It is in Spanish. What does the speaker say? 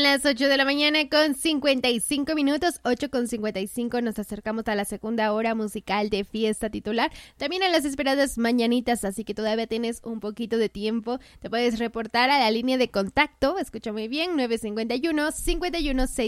las 8 de la mañana con 55 minutos, 8 con 55, nos acercamos a la segunda hora musical de Fiesta Titular, también a las esperadas mañanitas, así que todavía tienes un poquito de tiempo, te puedes reportar a la línea de contacto, escucha muy bien, 951-51